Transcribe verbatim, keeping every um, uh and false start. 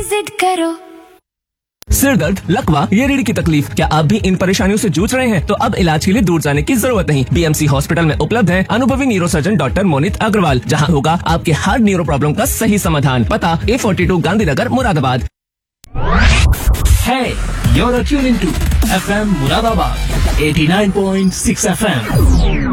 Visit करो। सिर दर्द, लकवा या रीढ़ की तकलीफ, क्या आप भी इन परेशानियों से जूझ रहे हैं? तो अब इलाज के लिए दूर जाने की जरूरत नहीं। बीएमसी हॉस्पिटल में उपलब्ध है अनुभवी न्यूरोसर्जन डॉक्टर मोनित अग्रवाल, जहां होगा आपके हर न्यूरो प्रॉब्लम का सही समाधान। पता ए forty two Gandhinagar Moradabad. Hey, you're tuned into F M Muradabad eighty-nine point six F M.